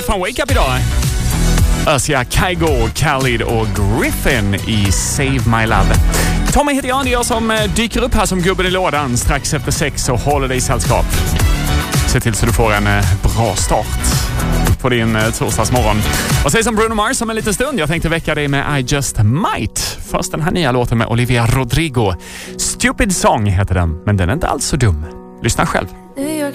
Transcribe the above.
från Wake Up idag. Özia, Kygo, Khalid och Griffin i Save My Love. Tommy heter jag, det är jag som dyker upp här som gubben i lådan strax efter 6 och håller dig i sällskap. Se till så du får en bra start på din torsdagsmorgon. Och säg som Bruno Mars om en liten stund. Jag tänkte väcka dig med I Just Might. Först den här nya låten med Olivia Rodrigo. Stupid Song heter den, men den är inte alls så dum. Lyssna själv. New York